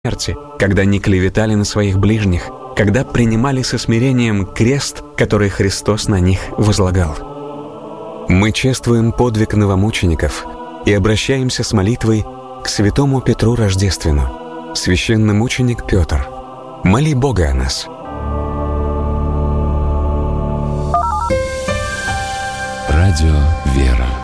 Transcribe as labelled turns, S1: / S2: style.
S1: смерти, когда не клеветали на своих ближних, когда принимали со смирением крест, который Христос на них возлагал. Мы чествуем подвиг новомучеников и обращаемся с молитвой к святому Петру Рождественну. Священномученик Петр, моли Бога о нас.
S2: Радио «Вера».